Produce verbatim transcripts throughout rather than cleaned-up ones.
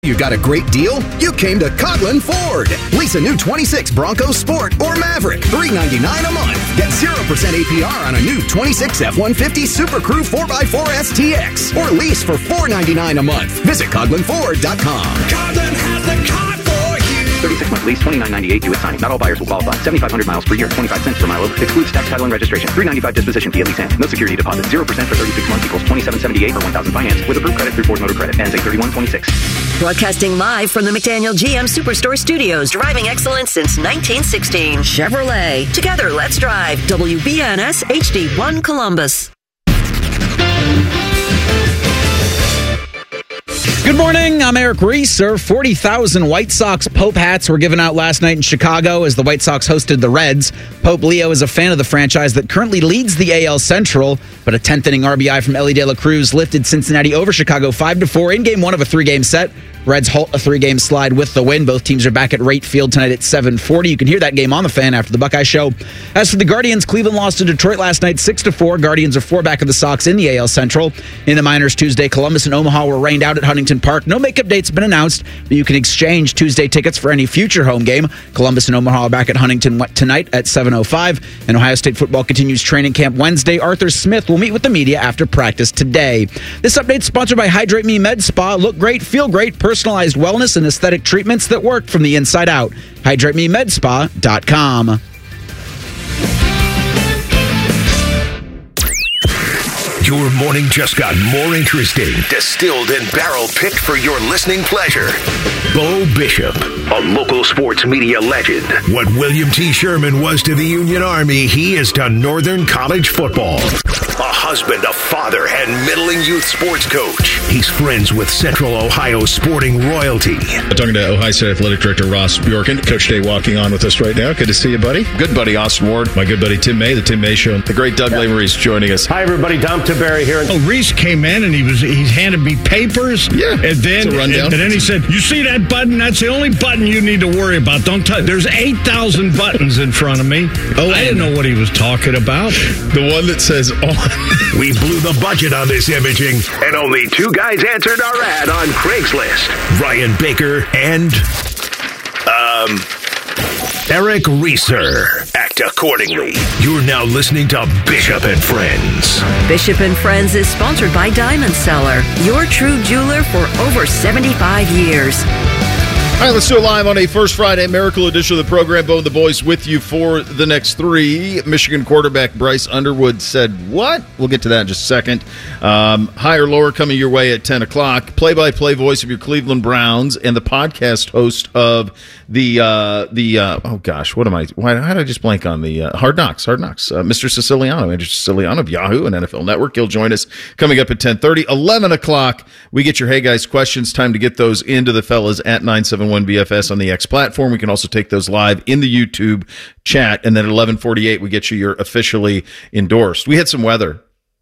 You got a great deal? You came to Coughlin Ford. Lease a new twenty-six Bronco Sport or Maverick, three ninety-nine a month. Get zero percent A P R on a new twenty-six F one fifty Super Crew four by four S T X or lease for four ninety-nine a month. Visit Coughlin Ford dot com. Coughlin has the car for you. thirty-six month lease, twenty-nine ninety-eight due at signing. Not all buyers will qualify. seventy-five hundred miles per year, twenty-five cents per mile over. Excludes tax, title, and registration. three ninety-five disposition fee at lease end. No security deposit. zero percent for thirty-six months equals twenty-seven seventy-eight for one thousand finance with approved credit through Ford Motor Credit. Ends eight thirty-one twenty-six. Broadcasting live from the McDaniel G M Superstore Studios. Driving excellence since nineteen sixteen. Chevrolet. Together, let's drive. W B N S H D one Columbus. Good morning, I'm Eric Reeser. forty thousand White Sox Pope hats were given out last night in Chicago as the White Sox hosted the Reds. Pope Leo is a fan of the franchise that currently leads the A L Central, but a tenth inning R B I from Elly De La Cruz lifted Cincinnati over Chicago five to four in game one of a three-game set. Reds halt a three-game slide with the win. Both teams are back at Rate Field tonight at seven forty. You can hear that game on the Fan after the Buckeye Show. As for the Guardians, Cleveland lost to Detroit last night six to four. Guardians are four back of the Sox in the A L Central. In the minors Tuesday, Columbus and Omaha were rained out at Huntington Park. No makeup dates have been announced, but you can exchange Tuesday tickets for any future home game. Columbus and Omaha are back at Huntington tonight at seven oh five. And Ohio State football continues training camp Wednesday. Arthur Smith will meet with the media after practice today. This update is sponsored by Hydrate Me Med Spa. Look great, feel great, personalized wellness and aesthetic treatments that work from the inside out. Hydrate Me Med Spa dot com. Your morning just got more interesting. Distilled and barrel-picked for your listening pleasure. Bo Bishop, a local sports media legend. What William T. Sherman was to the Union Army, he is to Northern College football. A husband, a father, and middling youth sports coach. He's friends with Central Ohio sporting royalty. I'm talking to Ohio State Athletic Director Ross Bjorken. Coach Day walking on with us right now. Good to see you, buddy. Good buddy, Austin Ward. My good buddy, Tim May, the Tim May Show. The great Doug yeah. Lesmerises joining us. Hi, everybody. Dom Tiberi here. Oh, Reese came in and he was he handed me papers. Yeah, and then it's a rundown. And, and then he said, "You see that button? That's the only button you need to worry about. Don't touch. There's eight thousand buttons in front of me." Oh, I didn't know what he was talking about. The one that says on. We blew the budget on this imaging, and only two guys answered our ad on Craigslist: Ryan Baker and um. Eric Reeser. Act accordingly. You're now listening to Bishop and Friends. Bishop and Friends is sponsored by Diamond Seller, your true jeweler for over seventy-five years. All right, let's do it live on a First Friday Miracle edition of the program. Bo and the boys with you for the next three. Michigan quarterback Bryce Underwood said, what? We'll get to that in just a second. Um, high or lower coming your way at ten o'clock. Play-by-play voice of your Cleveland Browns and the podcast host of the, uh, the uh, oh gosh, what am I, why, how did I just blank on the uh, Hard Knocks, Hard Knocks, uh, Mister Siciliano, Andrew Siciliano of Yahoo and N F L Network. He'll join us coming up at ten thirty. eleven o'clock, we get your Hey Guys questions. Time to get those into the fellas at nine seven one B F S on the X platform. We can also take those live in the YouTube chat. And then at eleven forty-eight, we get you your officially endorsed. We had some weather.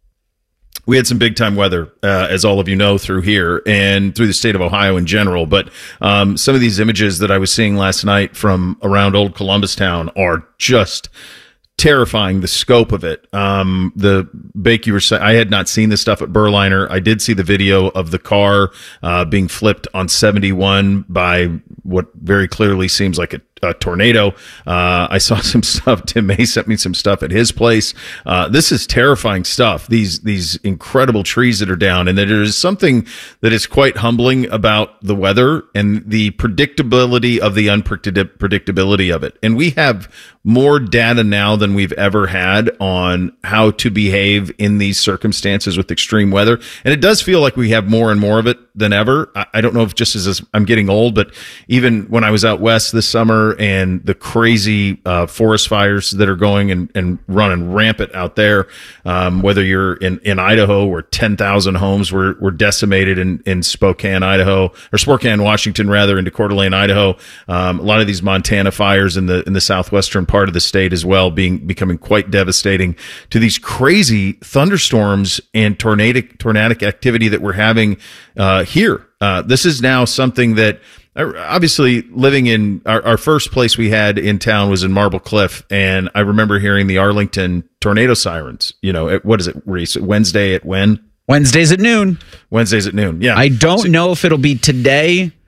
We had some big-time weather, uh, as all of you know, through here and through the state of Ohio in general. But um, some of these images that I was seeing last night from around Old Columbus Town are just terrifying, the scope of it. Um, the Bake, you were saying, I had not seen this stuff at Berliner. I did see the video of the car uh, being flipped on seventy-one by what very clearly seems like a A tornado. Uh, I saw some stuff. Tim May sent me some stuff at his place. Uh, this is terrifying stuff. These these incredible trees that are down, and there is something that is quite humbling about the weather and the predictability of the unpredictability of it. And we have more data now than we've ever had on how to behave in these circumstances with extreme weather. And it does feel like we have more and more of it than ever. I, I don't know if just as I'm getting old, but even when I was out west this summer and the crazy uh, forest fires that are going and, and running rampant out there, um, whether you're in, in Idaho where ten thousand homes were, were decimated in, in Spokane, Idaho, or Spokane, Washington, rather, into Coeur d'Alene, Idaho. Um, a lot of these Montana fires in the in the southwestern part of the state as well, being becoming quite devastating, to these crazy thunderstorms and tornadic tornadic activity that we're having uh, here. Uh, this is now something that, obviously, living in our, our first place we had in town was in Marble Cliff, and I remember hearing the Arlington tornado sirens. You know, at, what is it, Reese? Wednesday at when? Wednesdays at noon. Wednesdays at noon, yeah. I don't so, know if it'll be today.